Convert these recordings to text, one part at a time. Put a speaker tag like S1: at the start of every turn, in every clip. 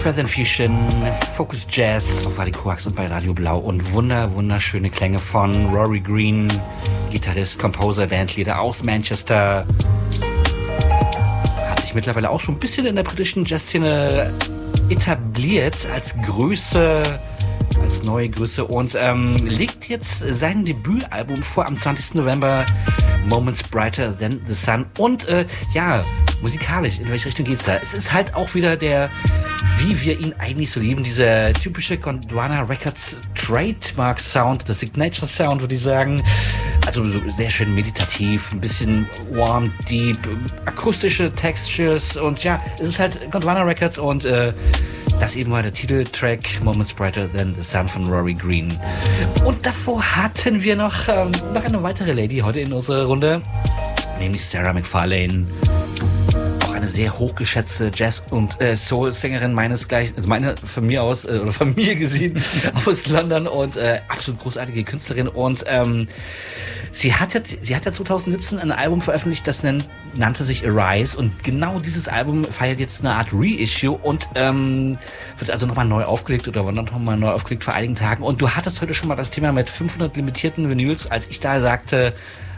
S1: Feather and Fusion, Focus Jazz auf Radio Koax und bei Radio Blau und wunderschöne Klänge von Rory Green, Gitarrist, Composer, Bandleader aus Manchester. Hat sich mittlerweile auch schon ein bisschen in der britischen Jazzszene etabliert als Größe, als neue Größe und legt jetzt sein Debütalbum vor am 20. November, Moments Brighter Than the Sun. Und musikalisch, in welche Richtung geht's da? Es ist halt auch wieder der, wie wir ihn eigentlich so lieben, dieser typische Gondwana Records Trademark Sound, der Signature Sound, würde ich sagen. Also so sehr schön meditativ, ein bisschen warm, deep, akustische Textures und ja, es ist halt Gondwana Records und das eben war der Titeltrack Moments Brighter Than the Sun von Rory Green. Und davor hatten wir noch eine weitere Lady heute in unserer Runde, nämlich Sarah McFarlane. Auch eine sehr hochgeschätzte Jazz- und Soul-Sängerin meinesgleichen, also meine von mir aus, oder von mir gesehen, aus London und absolut großartige Künstlerin. Und sie hat ja 2017 ein Album veröffentlicht, das nannte sich Arise und genau dieses Album feiert jetzt eine Art Reissue und wird also nochmal neu aufgelegt oder wurde nochmal neu aufgelegt vor einigen Tagen. Und du hattest heute schon mal das Thema mit 500 limitierten Vinyls, als ich da sagte,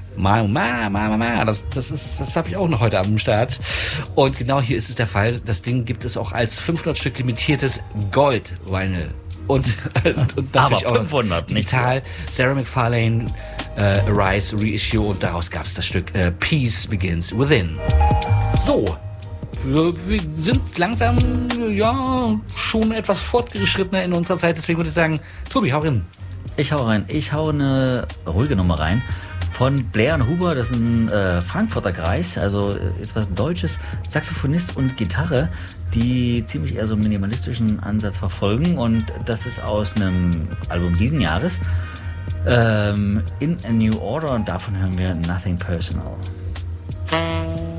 S1: das habe ich auch noch heute am Start. Und genau hier ist es der Fall. Das Ding gibt es auch als 500 Stück limitiertes Gold-Vinyl. Und natürlich
S2: aber 500
S1: auch digital. Sarah McFarlane, Arise, Reissue und daraus gab es das Stück Peace Begins Within. So, wir sind langsam schon etwas fortgeschrittener in unserer Zeit. Deswegen würde ich sagen, Tobi, hau rein.
S2: Ich hau rein. Ich hau eine ruhige Nummer rein. Von Blair und Huber, das ist ein Frankfurter Kreis, also etwas Deutsches, Saxophonist und Gitarre, die ziemlich eher so einen minimalistischen Ansatz verfolgen und das ist aus einem Album diesen Jahres, In a New Order und davon hören wir Nothing Personal.